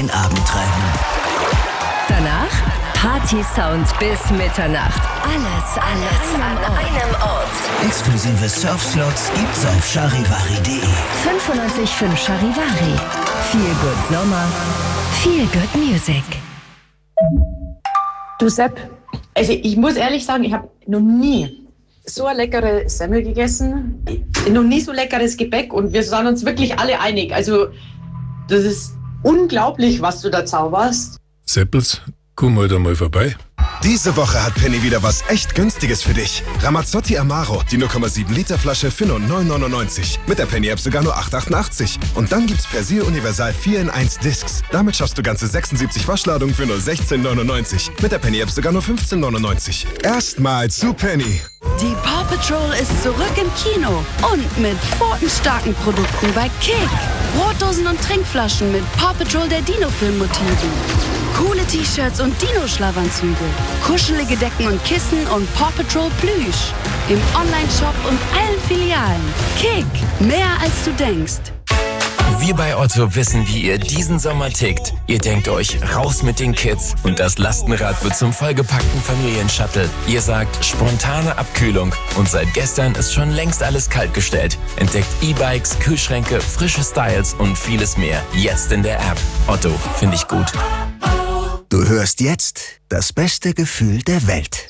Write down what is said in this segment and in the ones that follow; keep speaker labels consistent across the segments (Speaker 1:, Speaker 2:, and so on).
Speaker 1: den Abend treiben.
Speaker 2: Danach Party-Sounds bis Mitternacht. Alles an einem Ort.
Speaker 1: Exklusive Surfslots gibt's auf charivari.de.
Speaker 2: 95.5 Charivari. Feel good Sommer. Feel good Music.
Speaker 3: Du Sepp, also ich muss ehrlich sagen, ich habe noch nie so eine leckere Semmel gegessen, noch nie so leckeres Gebäck und wir sind uns wirklich alle einig. Also das ist unglaublich, was du da zauberst.
Speaker 4: Seppels, komm heute mal vorbei.
Speaker 5: Diese Woche hat Penny wieder was echt Günstiges für dich. Ramazzotti Amaro, die 0,7 Liter Flasche für nur 9,99. Mit der Penny-App sogar nur 8,88. Und dann gibt's Persil Universal 4 in 1 Discs. Damit schaffst du ganze 76 Waschladungen für nur 16,99. Mit der Penny-App sogar nur 15,99. Erstmal zu Penny.
Speaker 6: Die Paw Patrol ist zurück im Kino und mit pfotenstarken Produkten bei Kick. Brotdosen und Trinkflaschen mit Paw Patrol der Dino-Film-Motiven. Coole T-Shirts und Dino-Schlafanzüge. Kuschelige Decken und Kissen und Paw Patrol Plüsch. Im Online-Shop und allen Filialen. Kick, mehr als du denkst.
Speaker 7: Wir bei Otto wissen, wie ihr diesen Sommer tickt. Ihr denkt euch, raus mit den Kids und das Lastenrad wird zum vollgepackten Familienshuttle. Ihr sagt, spontane Abkühlung und seit gestern ist schon längst alles kaltgestellt. Entdeckt E-Bikes, Kühlschränke, frische Styles und vieles mehr. Jetzt in der App. Otto, finde ich gut.
Speaker 1: Du hörst jetzt das beste Gefühl der Welt.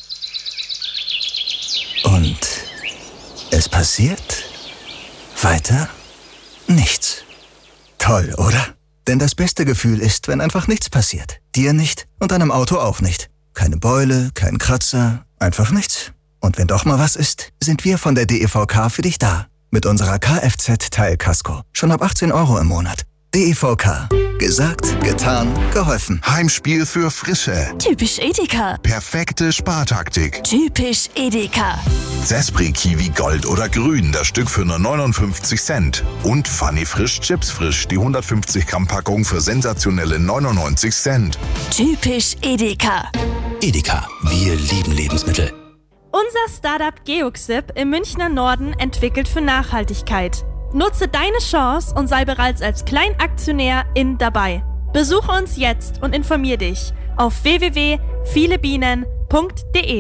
Speaker 1: Und es passiert weiter nichts. Toll, oder? Denn das beste Gefühl ist, wenn einfach nichts passiert. Dir nicht und deinem Auto auch nicht. Keine Beule, kein Kratzer, einfach nichts. Und wenn doch mal was ist, sind wir von der DEVK für dich da. Mit unserer Kfz-Teilkasko. Schon ab 18 € im Monat. DEVK. Gesagt, getan, geholfen.
Speaker 8: Heimspiel für Frische.
Speaker 6: Typisch Edeka.
Speaker 8: Perfekte Spartaktik.
Speaker 6: Typisch Edeka.
Speaker 8: Zespri Kiwi Gold oder Grün, das Stück für nur 59 Cent. Und Funny Frisch Chips Frisch, die 150 Gramm Packung für sensationelle 99 Cent.
Speaker 6: Typisch Edeka.
Speaker 1: Edeka. Wir lieben Lebensmittel.
Speaker 9: Unser Startup Geoxip im Münchner Norden entwickelt für Nachhaltigkeit. Nutze deine Chance und sei bereits als Kleinaktionär dabei. Besuche uns jetzt und informier dich auf www.vielebienen.de.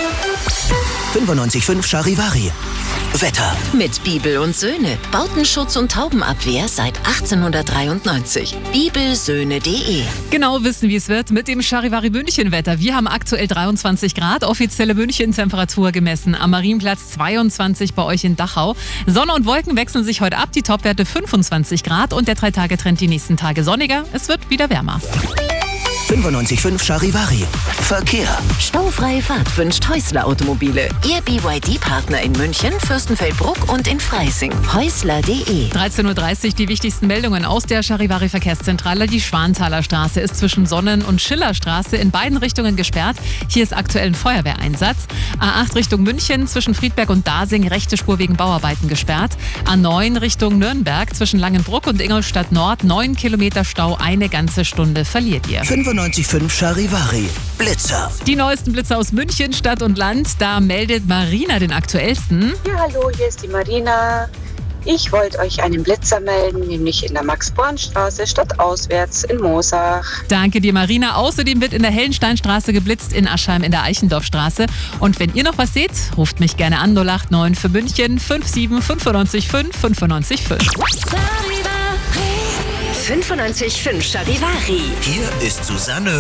Speaker 1: 95.5 Charivari. Wetter.
Speaker 2: Mit Bibel und Söhne. Bautenschutz und Taubenabwehr seit 1893. Bibelsöhne.de.
Speaker 10: Genau wissen, wie es wird mit dem Charivari München-Wetter. Wir haben aktuell 23 Grad, offizielle München-Temperatur gemessen. Am Marienplatz 22 bei euch in Dachau. Sonne und Wolken wechseln sich heute ab, die Topwerte 25 Grad und der 3-Tage-Trend die nächsten Tage sonniger. Es wird wieder wärmer.
Speaker 1: 95.5 Charivari. Verkehr.
Speaker 2: Staufreie Fahrt wünscht Häusler Automobile. Ihr BYD-Partner in München, Fürstenfeldbruck und in Freising. Häusler.de.
Speaker 10: 13.30 Uhr die wichtigsten Meldungen aus der Charivari Verkehrszentrale. Die Schwanthaler Straße ist zwischen Sonnen- und Schillerstraße in beiden Richtungen gesperrt. Hier ist aktuell ein Feuerwehreinsatz. A8 Richtung München zwischen Friedberg und Dasing, rechte Spur wegen Bauarbeiten gesperrt. A9 Richtung Nürnberg zwischen Langenbruck und Ingolstadt Nord 9 Kilometer Stau, eine ganze Stunde verliert ihr.
Speaker 1: 95.5 Charivari. Blitzer.
Speaker 10: Die neuesten Blitzer aus München, Stadt und Land. Da meldet Marina den aktuellsten.
Speaker 11: Ja, hallo, hier ist die Marina. Ich wollte euch einen Blitzer melden, nämlich in der Max-Born-Straße stadtauswärts in Moosach.
Speaker 10: Danke dir, Marina. Außerdem wird in der Hellensteinstraße geblitzt, in Aschheim in der Eichendorfstraße. Und wenn ihr noch was seht, ruft mich gerne an 089 für München 57 95 5 95 5.
Speaker 2: 95.5 Charivari.
Speaker 1: Hier ist Susanne